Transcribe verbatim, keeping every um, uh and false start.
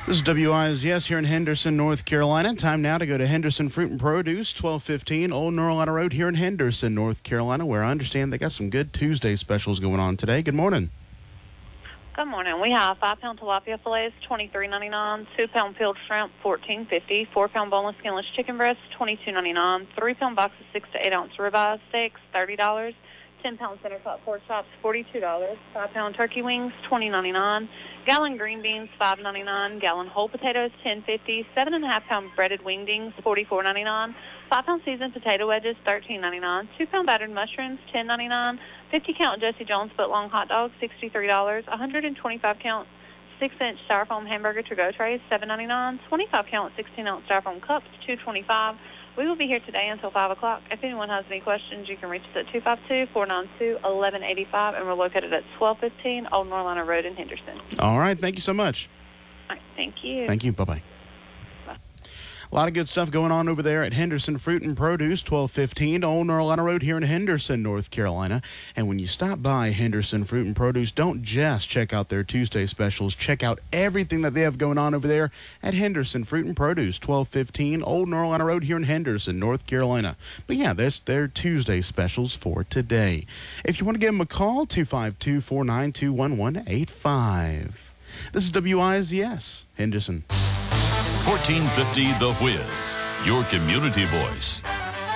This is W I S yes here in Henderson, North Carolina. Time now to go to Henderson Fruit and Produce, twelve fifteen Old Norlina Road here in Henderson, North Carolina, where I understand they got some good Tuesday specials going on today. Good morning. Good morning. We have five-pound tilapia fillets, twenty-three ninety-nine. two-pound peeled shrimp, fourteen fifty. four-pound boneless skinless chicken breast, twenty-two ninety-nine. three-pound box of six to eight ounce ribeye steaks, thirty dollars. ten-pound center cut pork chops, forty-two dollars. five-pound turkey wings, twenty ninety-nine. Gallon green beans, five ninety-nine. Gallon whole potatoes, ten fifty. seven and a half pound breaded wingdings, forty-four ninety-nine. five-pound seasoned potato wedges, thirteen ninety-nine. two-pound battered mushrooms, ten ninety-nine. fifty count Jesse Jones foot-long hot dogs, sixty-three dollars. one hundred twenty-five count six inch styrofoam hamburger to-go trays, seven ninety-nine. twenty-five count sixteen ounce styrofoam cups, two twenty-five. We will be here today until five o'clock. If anyone has any questions, you can reach us at two five two, four nine two, one one eight five, and we're located at twelve fifteen Old Norlina Road in Henderson. All right. Thank you so much. All right. Thank you. Thank you. Bye-bye. A lot of good stuff going on over there at Henderson Fruit and Produce, twelve fifteen Old Norlina Road here in Henderson, North Carolina. And when you stop by Henderson Fruit and Produce, don't just check out their Tuesday specials. Check out everything that they have going on over there at Henderson Fruit and Produce, twelve fifteen Old Norlina Road here in Henderson, North Carolina. But yeah, that's their Tuesday specials for today. If you want to give them a call, two five two, four nine two, one one eight five. This is W I S yes, Henderson. fourteen fifty The Whiz, your community voice.